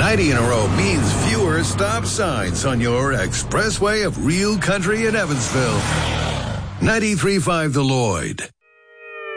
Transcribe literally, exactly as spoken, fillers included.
ninety in a row means fewer stop signs on your expressway of real country in Evansville. ninety-three point five The Lloyd.